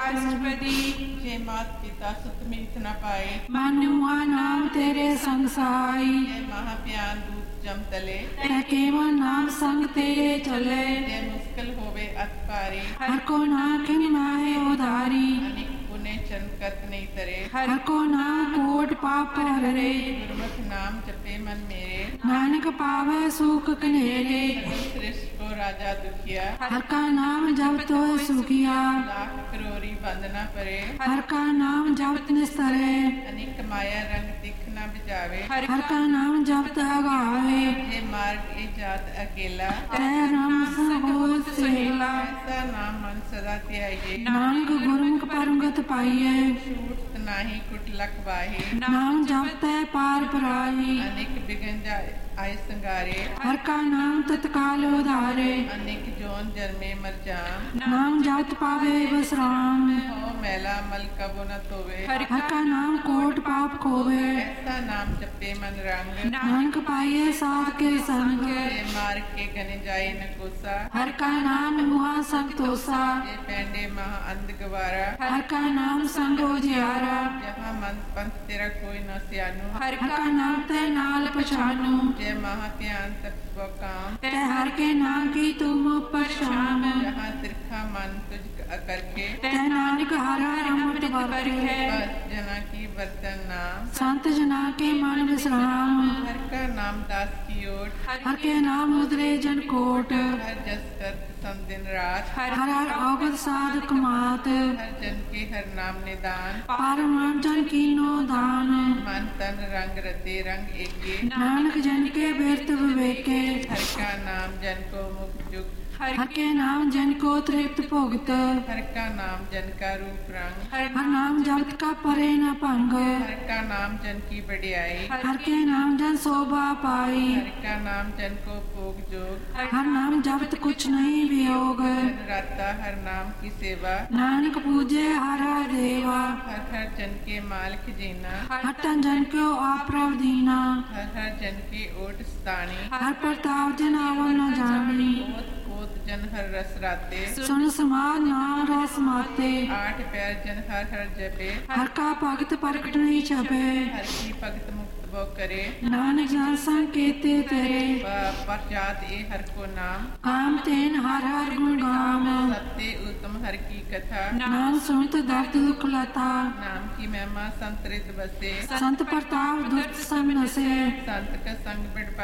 अष्टपदी। जे मात पिता सुत मीत न पाए, मन मुआ नाम तेरे संग सहाई। जे महाप्यान दूत जम तले, तै केवल नाम संग तेरे चले। जे मुश्किल होवे अत पारी, हर को नाम खिन नाहे उधारी। अनेक पुण्य चरण कत नहीं तरे, हर को नाम कोट पाप हरे। गुरमुख नाम जपे मन मेरे, नानक पावे सुख कनेरे। सृष्टि को राजा दुखिया, हर का नाम जप तो सुखिया। लाख करोरी बंदना परे, हर का नाम जपत निस्तरे। अनेक माया रंग दिख न बिजावे, हर का नाम जपत अगावे। जे मार्ग ए जात अकेला, तै नाम होत सहेला। ऐसा नाम मन सदा त्याइए, नानक गुरमुख परमगत पाइए। छूट नाही कुट लख बाहे, नाम जपतै पार पराई। अनेक बिगन जाए आय संगारे, हर का नाम तत्काल उधारे। अनेक जोन जन्मे मर जाम, नाम जपत पावे विश्राम। हो मैला मल कबो न तोवे, हर का नाम कोट पाप खोवे। ऐसा नाम जपे मन रंग, नानक पाइए साध के संग। जे मार्ग के गने जाए न कोसा, हर का नाम मुहा संतोषा। जे पैंडे महा अंध गवारा, हर का नाम संग उजियारा। जहाँ मन पंथ तेरा कोई न सियानु, हर का नाम तै नाल पछानू। जय महाप्यान तप वो काम, तै हर के नाम की तुम पछान। जहाँ तिरखा मन तुझ करके, तै नानक हरा अमृत वर्खे। बस जना की बर्तन नाम, संत जना के मन विश्राम। हर का नाम दास की ओट, हर के नाम उतरे जन कोट। हर जस करत सम दिन रात, हर हर औगत साधक मात। हर जन के हर नाम निदान, परम जन कीनो दान। मन तन रंग रते रंग एके, नानक जन के बिरत विवेके। हर का नाम जन को मुक्त जुग, हर के नाम जन को तृप्त भुगत। हर का नाम जन का रूप रंग, हर नाम जपत का परे न भंग। हर का नाम जन की बढ़ियाई, हर के नाम जन शोभा पाई। हर का नाम जन को भोग जोग, हर नाम जपत कुछ नहीं वियोग। जन राता हर नाम की सेवा, नानक पूजे हर हर देवा। हर हर जन के मालिक जीना, हर तन जन को अप्रभ दीना। हर हर जन की ओट स्थानी, हर प्रताप जन आवो न जानी। ओत ओत जन हर रस राते, सुन समाज नाम रस माते। आठ पैर जन हर हर जपे, हर का भगत प्रकट नहीं छपे। हर की भगत मुक्त वो करे, नानक जन संकेते तेरे। पश्चात ए हर को नाम, काम तेन हर हर गुण गाम। सबते उत्तम हर की कथा, नाम सुनत दर्द दुख लता। नाम की महिमा संतरित बसे, संत प्रताप दुष्ट सब नसे। संत का संग बिड़